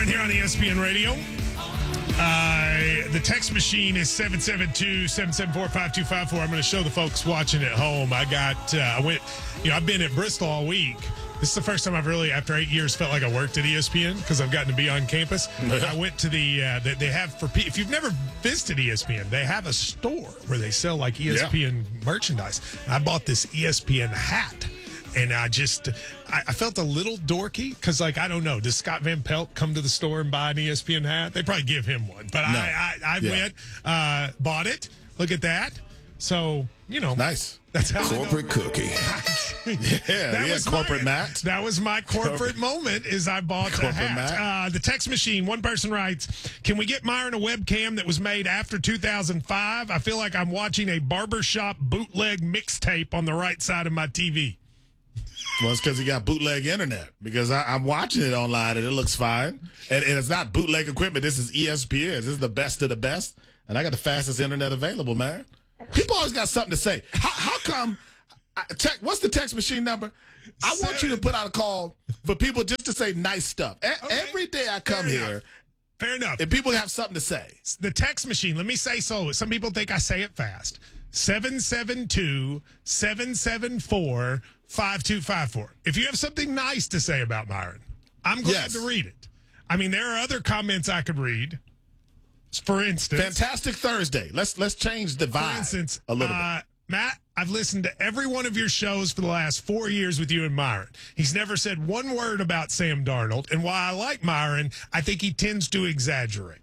here on ESPN Radio. The text machine is 772-774-5254. I'm going to show the folks watching at home. I went, I've been at Bristol all week. This is the first time I've really, after 8 years, felt like I worked at ESPN because I've gotten to be on campus. I went to they have, if you've never visited ESPN, they have a store where they sell like ESPN merchandise. And I bought this ESPN hat. And I felt a little dorky because, I don't know, does Scott Van Pelt come to the store and buy an ESPN hat? They probably give him one. But no. I went, bought it. Look at that. So, Nice. That's how corporate cookie. That was corporate Matt. That was my corporate moment is I bought the hat. The text machine, one person writes, can we get Myron a webcam that was made after 2005? I feel like I'm watching a barbershop bootleg mixtape on the right side of my TV. Well, it's because he got bootleg internet. Because I'm watching it online and it looks fine. And it's not bootleg equipment. This is ESPN. This is the best of the best. And I got the fastest internet available, man. People always got something to say. How come? What's the text machine number? I want you to put out a call for people just to say nice stuff. Every day I come here. Fair enough. And people have something to say. The text machine, let me say so. Some people think I say it fast. 772-774-5254. If you have something nice to say about Myron, I'm glad to read it. I mean, there are other comments I could read. For instance, fantastic Thursday. Let's change the vibe. For instance, a little bit. Matt, I've listened to every one of your shows for the last 4 years with you and Myron. He's never said one word about Sam Darnold, and while I like Myron, I think he tends to exaggerate.